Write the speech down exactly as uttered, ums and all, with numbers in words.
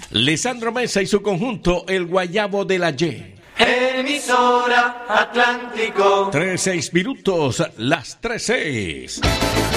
Lisandro Mesa y su conjunto El Guayabo de la Y. Emisora Atlántico. Tres, seis minutos, las tres seis.